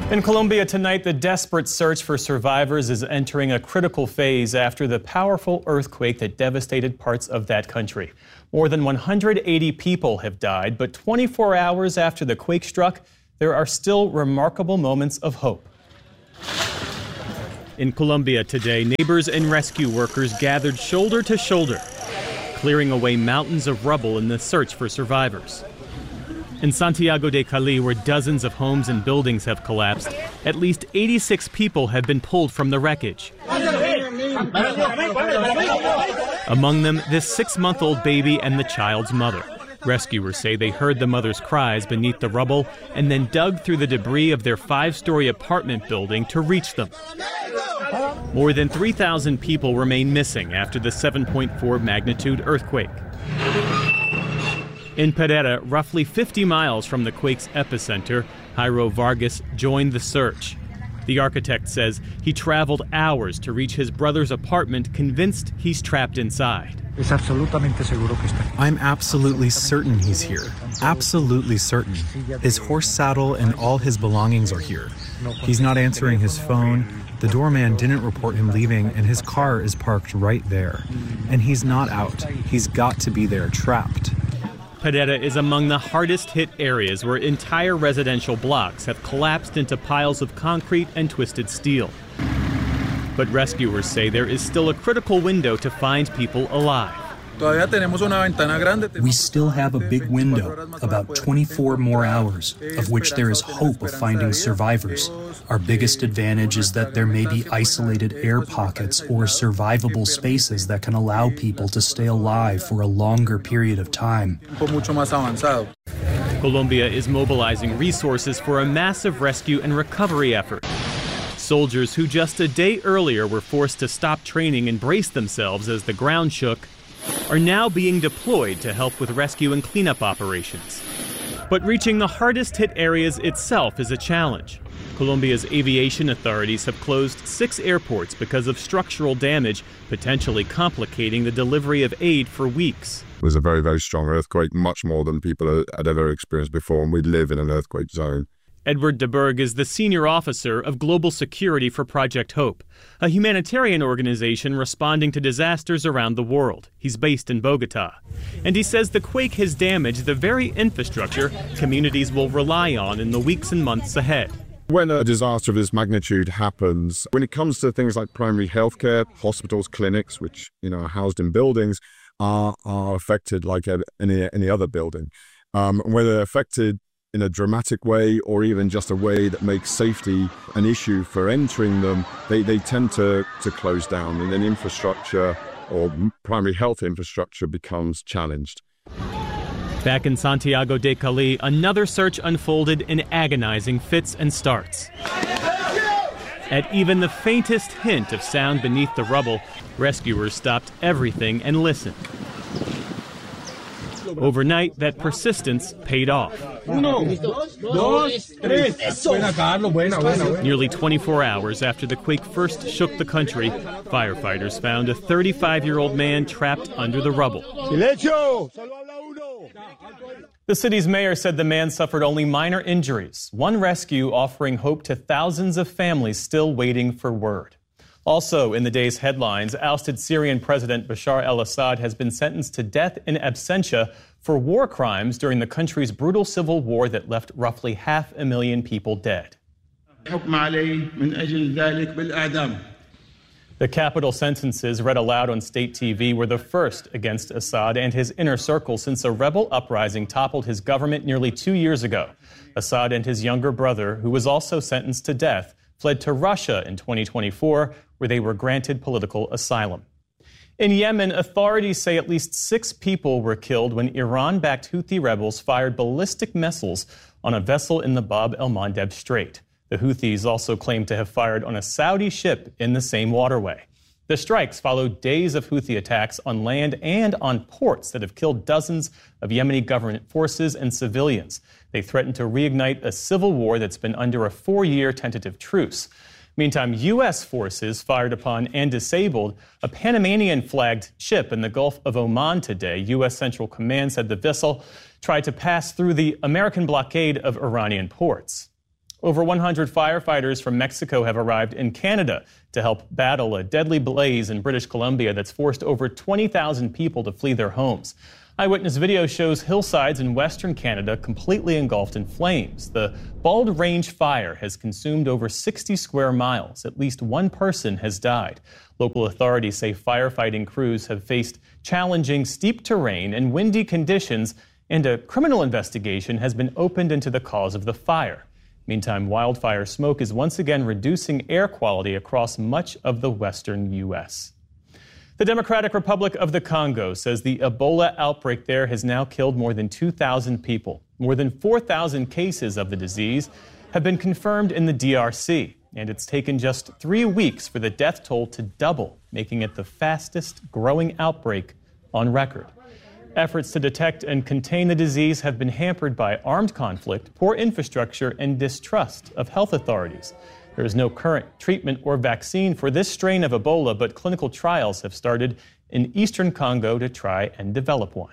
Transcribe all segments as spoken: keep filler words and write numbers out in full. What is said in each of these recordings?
In Colombia tonight, the desperate search for survivors is entering a critical phase after the powerful earthquake that devastated parts of that country. More than one hundred eighty people have died, but twenty-four hours after the quake struck, there are still remarkable moments of hope. In Colombia today, neighbors and rescue workers gathered shoulder to shoulder, clearing away mountains of rubble in the search for survivors. In Santiago de Cali, where dozens of homes and buildings have collapsed, at least eighty-six people have been pulled from the wreckage. Among them, this six-month-old baby and the child's mother. Rescuers say they heard the mother's cries beneath the rubble and then dug through the debris of their five-story apartment building to reach them. More than three thousand people remain missing after the seven point four magnitude earthquake. In Pereira, roughly fifty miles from the quake's epicenter, Jairo Vargas joined the search. The architect says he traveled hours to reach his brother's apartment, convinced he's trapped inside. I'm absolutely certain he's here. Absolutely certain. His horse saddle and all his belongings are here. He's not answering his phone. The doorman didn't report him leaving, and his car is parked right there. And he's not out. He's got to be there, trapped. Pereira is among the hardest hit areas where entire residential blocks have collapsed into piles of concrete and twisted steel. But rescuers say there is still a critical window to find people alive. We still have a big window, about twenty-four more hours, of which there is hope of finding survivors. Our biggest advantage is that there may be isolated air pockets or survivable spaces that can allow people to stay alive for a longer period of time. Colombia is mobilizing resources for a massive rescue and recovery effort. Soldiers who just a day earlier were forced to stop training and brace themselves as the ground shook are now being deployed to help with rescue and cleanup operations. But reaching the hardest hit areas itself is a challenge. Colombia's aviation authorities have closed six airports because of structural damage, potentially complicating the delivery of aid for weeks. It was a very, very strong earthquake, much more than people had ever experienced before, and we live in an earthquake zone. Edward de Berg is the senior officer of global security for Project Hope, a humanitarian organization responding to disasters around the world. He's based in Bogota. And he says the quake has damaged the very infrastructure communities will rely on in the weeks and months ahead. When a disaster of this magnitude happens, when it comes to things like primary healthcare, hospitals, clinics, which you know are housed in buildings, are, are affected like any, any other building. Um, whether they're affected in a dramatic way or even just a way that makes safety an issue for entering them, they, they tend to, to close down, and then infrastructure or primary health infrastructure becomes challenged. Back in Santiago de Cali, another search unfolded in agonizing fits and starts. At even the faintest hint of sound beneath the rubble, rescuers stopped everything and listened. Overnight, that persistence paid off. Nearly twenty-four hours after the quake first shook the country, firefighters found a thirty-five-year-old man trapped under the rubble. The city's mayor said the man suffered only minor injuries, one rescue offering hope to thousands of families still waiting for word. Also in the day's headlines, ousted Syrian President Bashar al-Assad has been sentenced to death in absentia for war crimes during the country's brutal civil war that left roughly half a million people dead. The capital sentences read aloud on state T V were the first against Assad and his inner circle since a rebel uprising toppled his government nearly two years ago. Assad and his younger brother, who was also sentenced to death, fled to Russia in twenty twenty-four, where they were granted political asylum. In Yemen, authorities say at least six people were killed when Iran-backed Houthi rebels fired ballistic missiles on a vessel in the Bab el-Mandeb Strait. The Houthis also claim to have fired on a Saudi ship in the same waterway. The strikes followed days of Houthi attacks on land and on ports that have killed dozens of Yemeni government forces and civilians. They threaten to reignite a civil war that's been under a four-year tentative truce. Meantime, U S forces fired upon and disabled a Panamanian-flagged ship in the Gulf of Oman today. U S Central Command said the vessel tried to pass through the American blockade of Iranian ports. Over one hundred firefighters from Mexico have arrived in Canada to help battle a deadly blaze in British Columbia that's forced over twenty thousand people to flee their homes. Eyewitness video shows hillsides in western Canada completely engulfed in flames. The Bald Range fire has consumed over sixty square miles. At least one person has died. Local authorities say firefighting crews have faced challenging steep terrain and windy conditions, and a criminal investigation has been opened into the cause of the fire. Meantime, wildfire smoke is once again reducing air quality across much of the western U S The Democratic Republic of the Congo says the Ebola outbreak there has now killed more than two thousand people. More than four thousand cases of the disease have been confirmed in the D R C, and it's taken just three weeks for the death toll to double, making it the fastest growing outbreak on record. Efforts to detect and contain the disease have been hampered by armed conflict, poor infrastructure, and distrust of health authorities. There is no current treatment or vaccine for this strain of Ebola, but clinical trials have started in eastern Congo to try and develop one.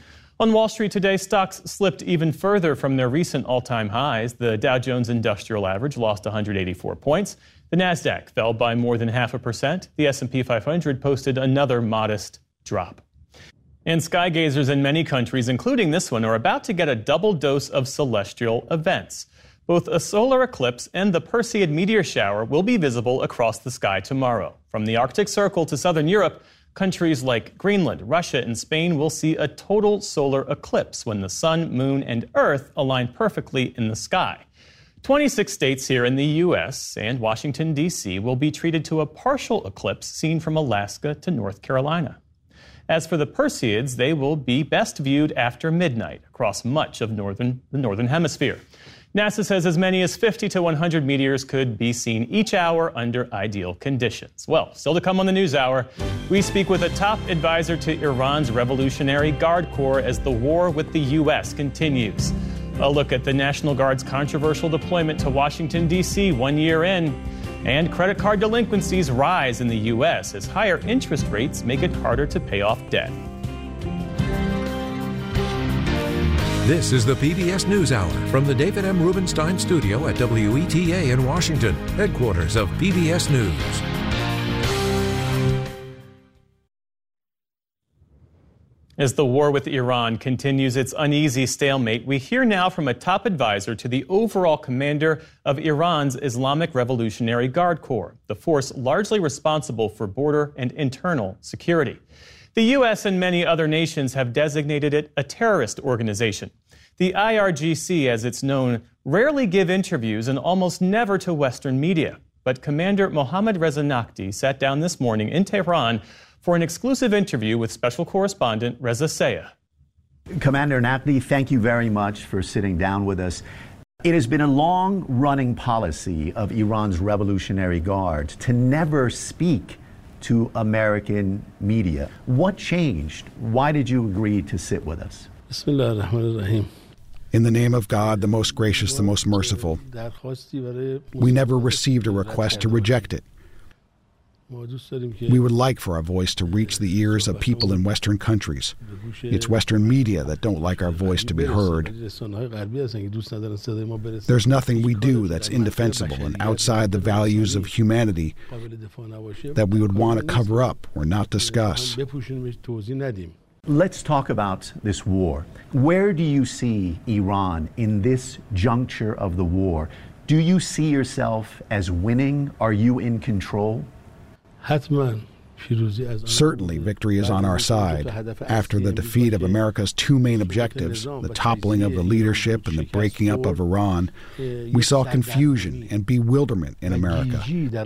On Wall Street today, stocks slipped even further from their recent all-time highs. The Dow Jones Industrial Average lost one hundred eighty-four points. The Nasdaq fell by more than half a percent. The S and P five hundred posted another modest drop. And skygazers in many countries, including this one, are about to get a double dose of celestial events. Both a solar eclipse and the Perseid meteor shower will be visible across the sky tomorrow. From the Arctic Circle to southern Europe, countries like Greenland, Russia, and Spain will see a total solar eclipse when the sun, moon, and earth align perfectly in the sky. twenty-six states here in the U S and Washington, D C will be treated to a partial eclipse seen from Alaska to North Carolina. As for the Perseids, they will be best viewed after midnight across much of northern, the northern hemisphere. NASA says as many as fifty to one hundred meteors could be seen each hour under ideal conditions. Well, still to come on the NewsHour, we speak with a top advisor to Iran's Revolutionary Guard Corps as the war with the U S continues. A look at the National Guard's controversial deployment to Washington, D C one year in. And credit card delinquencies rise in the U S as higher interest rates make it harder to pay off debt. This is the P B S NewsHour from the David M. Rubenstein Studio at W E T A in Washington, headquarters of P B S News. As the war with Iran continues its uneasy stalemate, we hear now from a top advisor to the overall commander of Iran's Islamic Revolutionary Guard Corps, the force largely responsible for border and internal security. The U S and many other nations have designated it a terrorist organization. The I R G C, as it's known, rarely give interviews and almost never to Western media. But Commander Mohammad Reza Nakhti sat down this morning in Tehran for an exclusive interview with special correspondent Reza Sayah. Commander Nakhti, thank you very much for sitting down with us. It has been a long-running policy of Iran's Revolutionary Guard to never speak to American media. What changed? Why did you agree to sit with us? In the name of God, the most gracious, the most merciful, we never received a request to reject it. We would like for our voice to reach the ears of people in Western countries. It's Western media that don't like our voice to be heard. There's nothing we do that's indefensible and outside the values of humanity that we would want to cover up or not discuss. Let's talk about this war. Where do you see Iran in this juncture of the war? Do you see yourself as winning? Are you in control? Certainly, victory is on our side. After the defeat of America's two main objectives, the toppling of the leadership and the breaking up of Iran, we saw confusion and bewilderment in America.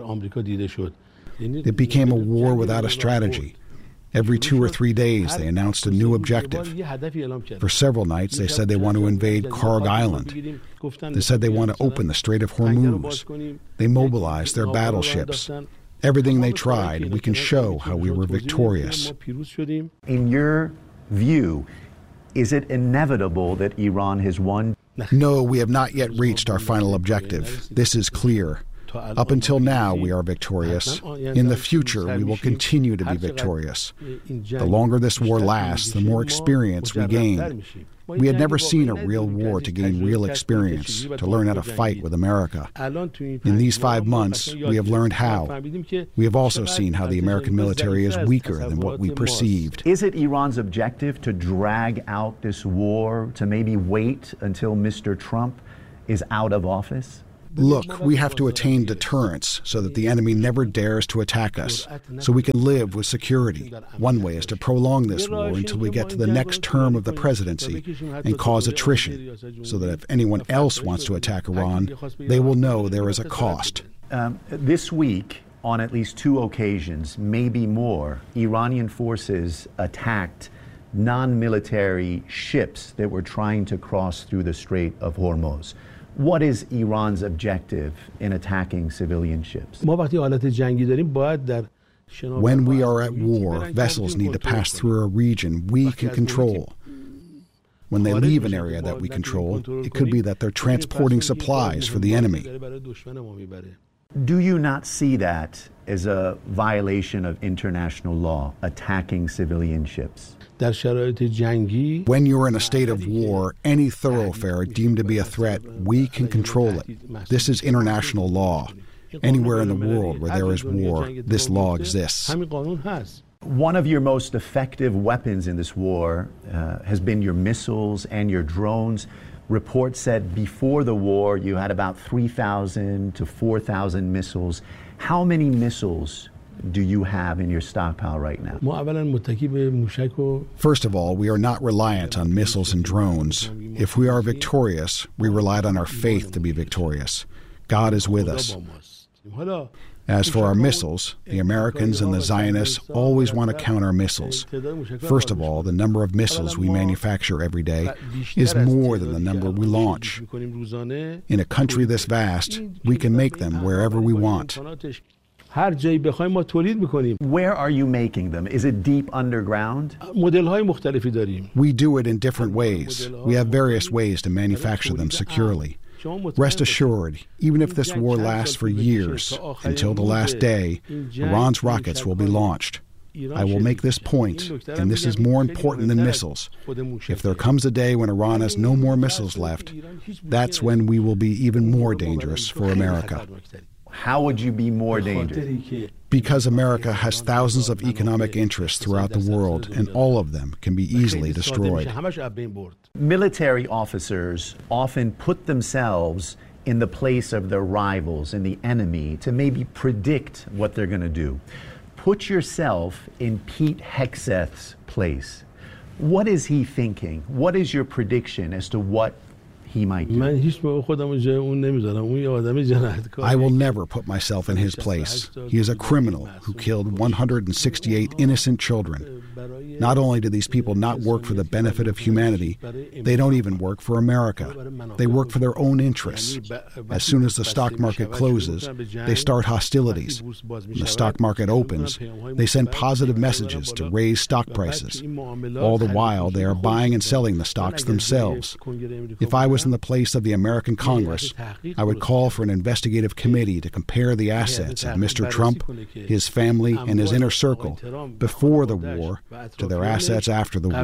It became a war without a strategy. Every two or three days, they announced a new objective. For several nights, they said they want to invade Karg Island. They said they want to open the Strait of Hormuz. They mobilized their battleships. Everything they tried, we can show how we were victorious. In your view, is it inevitable that Iran has won? No, we have not yet reached our final objective. This is clear. Up until now, we are victorious. In the future, we will continue to be victorious. The longer this war lasts, the more experience we gain. We had never seen a real war to gain real experience, to learn how to fight with America. In these five months, we have learned how. We have also seen how the American military is weaker than what we perceived. Is it Iran's objective to drag out this war, to maybe wait until Mister Trump is out of office? Look, we have to attain deterrence so that the enemy never dares to attack us, so we can live with security. One way is to prolong this war until we get to the next term of the presidency and cause attrition, so that if anyone else wants to attack Iran, they will know there is a cost. Um, this week, on at least two occasions, maybe more, Iranian forces attacked non-military ships that were trying to cross through the Strait of Hormuz. What is Iran's objective in attacking civilian ships? When we are at war, vessels need to pass through a region we can control. When they leave an area that we control, it could be that they're transporting supplies for the enemy. Do you not see that as a violation of international law, attacking civilian ships? When you're in a state of war, any thoroughfare deemed to be a threat, we can control it. This is international law. Anywhere in the world where there is war, this law exists. One of your most effective weapons in this war uh, has been your missiles and your drones. Reports said before the war you had about three thousand to four thousand missiles. How many missiles do you have in your stockpile right now? First of all, we are not reliant on missiles and drones. If we are victorious, we relied on our faith to be victorious. God is with us. As for our missiles, the Americans and the Zionists always want to count our missiles. First of all, the number of missiles we manufacture every day is more than the number we launch. In a country this vast, we can make them wherever we want. Where are you making them? Is it deep underground? We do it in different ways. We have various ways to manufacture them securely. Rest assured, even if this war lasts for years, until the last day, Iran's rockets will be launched. I will make this point, and this is more important than missiles. If there comes a day when Iran has no more missiles left, that's when we will be even more dangerous for America. How would you be more dangerous? Because America has thousands of economic interests throughout the world, and all of them can be easily destroyed. Military officers often put themselves in the place of their rivals and the enemy to maybe predict what they're going to do. Put yourself in Pete Hegseth's place. What is he thinking? What is your prediction as to what he might do? I will never put myself in his place. He is a criminal who killed one hundred sixty-eight innocent children. Not only do these people not work for the benefit of humanity, they don't even work for America. They work for their own interests. As soon as the stock market closes, they start hostilities. When the stock market opens, they send positive messages to raise stock prices. All the while, they are buying and selling the stocks themselves. If I was in the place of the American Congress, I would call for an investigative committee to compare the assets of Mister Trump, his family, and his inner circle before the war to their assets after the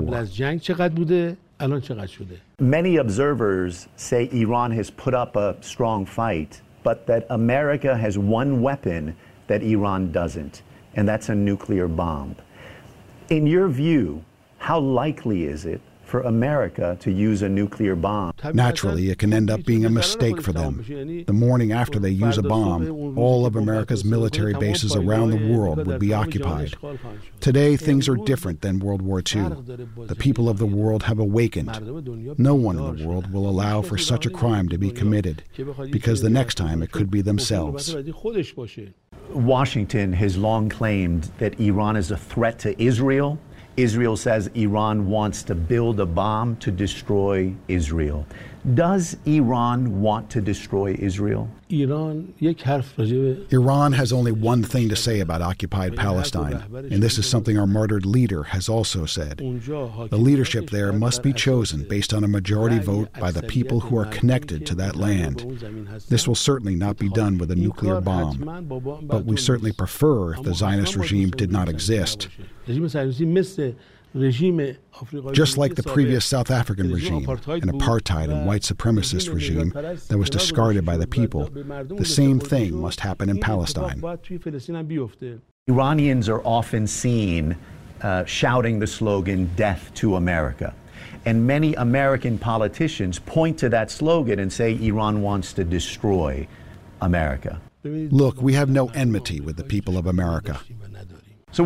war. Many observers say Iran has put up a strong fight, but that America has one weapon that Iran doesn't, and that's a nuclear bomb. In your view, how likely is it for America to use a nuclear bomb? Naturally, it can end up being a mistake for them. The morning after they use a bomb, all of America's military bases around the world would be occupied. Today, things are different than World War Two. The people of the world have awakened. No one in the world will allow for such a crime to be committed, because the next time it could be themselves. Washington has long claimed that Iran is a threat to Israel. Israel says Iran wants to build a bomb to destroy Israel. Does Iran want to destroy Israel? Iran has only one thing to say about occupied Palestine, and this is something our martyred leader has also said. The leadership there must be chosen based on a majority vote by the people who are connected to that land. This will certainly not be done with a nuclear bomb, but we certainly prefer if the Zionist regime did not exist. Just like the previous South African regime, an apartheid and white supremacist regime that was discarded by the people, the same thing must happen in Palestine. Iranians are often seen uh, shouting the slogan, "Death to America." And many American politicians point to that slogan and say Iran wants to destroy America. Look, we have no enmity with the people of America.